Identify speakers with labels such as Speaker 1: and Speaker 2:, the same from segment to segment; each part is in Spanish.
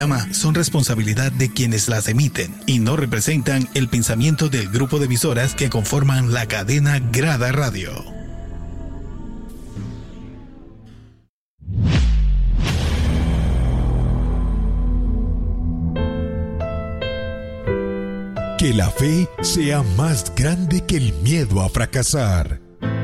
Speaker 1: Son responsabilidad de quienes las emiten y no representan el pensamiento del grupo de emisoras que conforman la cadena Grada Radio.
Speaker 2: Que la fe sea más grande que el miedo a fracasar.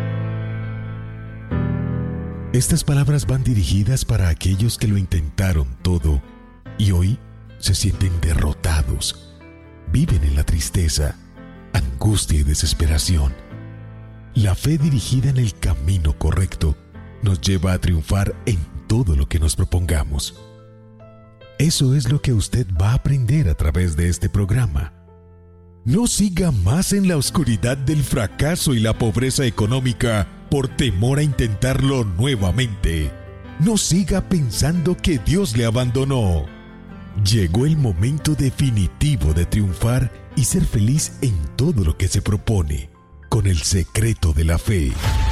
Speaker 2: Estas palabras van dirigidas para aquellos que lo intentaron todo y hoy se sienten derrotados. Viven en la tristeza, angustia y desesperación. La fe dirigida en el camino correcto nos lleva a triunfar en todo lo que nos propongamos. Eso es lo que usted va a aprender a través de este programa. No siga más en la oscuridad del fracaso y la pobreza económica por temor a intentarlo nuevamente. No siga pensando que Dios le abandonó. Llegó el momento definitivo de triunfar y ser feliz en todo lo que se propone, con el secreto de la fe.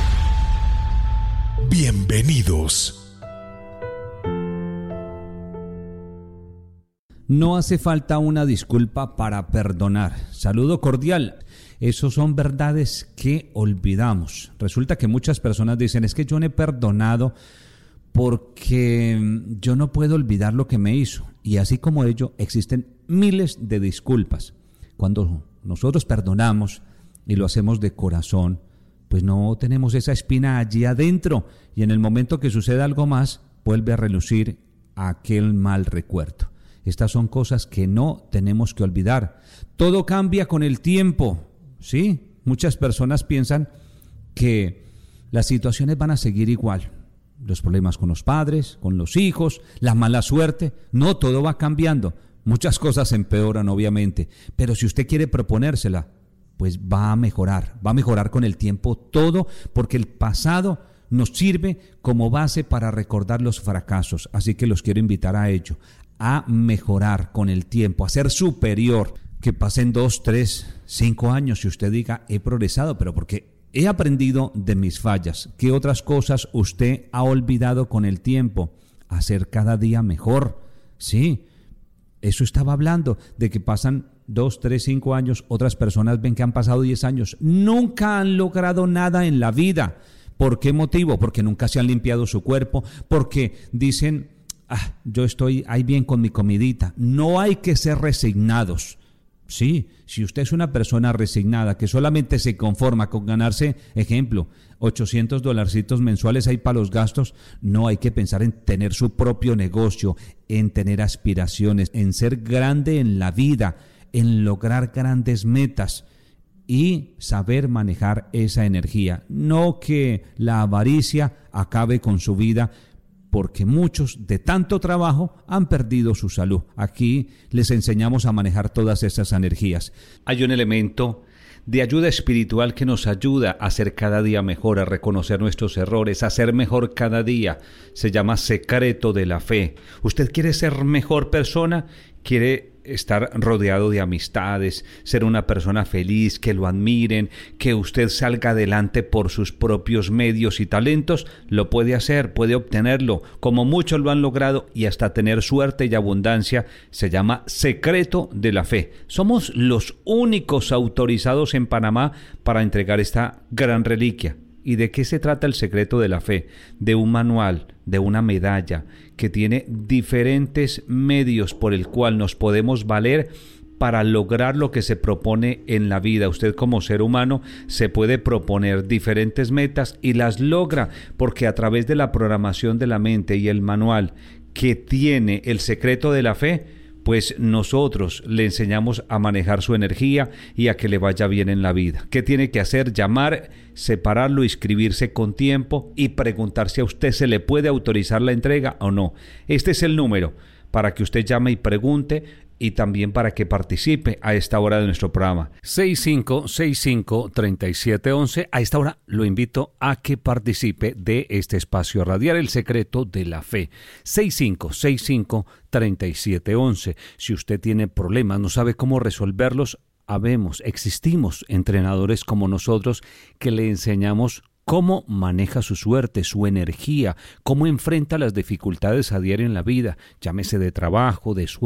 Speaker 2: Bienvenidos.
Speaker 3: No hace falta una disculpa para perdonar. Saludo cordial. Esos son verdades que olvidamos. Resulta que muchas personas dicen, es que yo no he perdonado porque yo no puedo olvidar lo que me hizo. Y así como ello, existen miles de disculpas. Cuando nosotros perdonamos y lo hacemos de corazón, pues no tenemos esa espina allí adentro. Y en el momento que sucede algo más, vuelve a relucir aquel mal recuerdo. Estas son cosas que no tenemos que olvidar. Todo cambia con el tiempo, ¿sí? Muchas personas piensan que las situaciones van a seguir igual. Los problemas con los padres, con los hijos, la mala suerte. No, todo va cambiando. Muchas cosas empeoran, obviamente. Pero si usted quiere proponérsela, pues va a mejorar con el tiempo todo, porque el pasado nos sirve como base para recordar los fracasos. Así que los quiero invitar a ello, a mejorar con el tiempo, a ser superior. Que pasen 2, 3, 5 años y usted diga, he progresado, pero porque he aprendido de mis fallas. ¿Qué otras cosas usted ha olvidado con el tiempo? Hacer cada día mejor. Sí, eso estaba hablando, de que pasan 2, 3, 5 años, otras personas ven que han pasado 10 años. Nunca han logrado nada en la vida. ¿Por qué motivo? Porque nunca se han limpiado su cuerpo, porque dicen, yo estoy ahí bien con mi comidita. No hay que ser resignados. Sí, si usted es una persona resignada que solamente se conforma con ganarse, ejemplo, $800 mensuales ahí para los gastos, no hay que pensar en tener su propio negocio, en tener aspiraciones, en ser grande en la vida, en lograr grandes metas y saber manejar esa energía. No que la avaricia acabe con su vida, porque muchos de tanto trabajo han perdido su salud. Aquí les enseñamos a manejar todas esas energías. Hay un elemento de ayuda espiritual que nos ayuda a ser cada día mejor, a reconocer nuestros errores, a ser mejor cada día. Se llama secreto de la fe. ¿Usted quiere ser mejor persona? ¿Quiere estar rodeado de amistades, ser una persona feliz, que lo admiren, que usted salga adelante por sus propios medios y talentos? Lo puede hacer, puede obtenerlo, como muchos lo han logrado, y hasta tener suerte y abundancia. Se llama secreto de la fe. Somos los únicos autorizados en Panamá para entregar esta gran reliquia. ¿Y de qué se trata el secreto de la fe? De un manual, de una medalla, que tiene diferentes medios por el cual nos podemos valer para lograr lo que se propone en la vida. Usted como ser humano se puede proponer diferentes metas y las logra, porque a través de la programación de la mente y el manual que tiene el secreto de la fe, pues nosotros le enseñamos a manejar su energía y a que le vaya bien en la vida. ¿Qué tiene que hacer? Llamar, separarlo, inscribirse con tiempo y preguntar si a usted se le puede autorizar la entrega o no. Este es el número para que usted llame y pregunte, y también para que participe a esta hora de nuestro programa. 6565-3711. A esta hora lo invito a que participe de este espacio radial, El Secreto de la Fe. 6565-3711. Si usted tiene problemas, no sabe cómo resolverlos, existimos entrenadores como nosotros que le enseñamos cómo maneja su suerte, su energía, cómo enfrenta las dificultades a diario en la vida, llámese de trabajo, de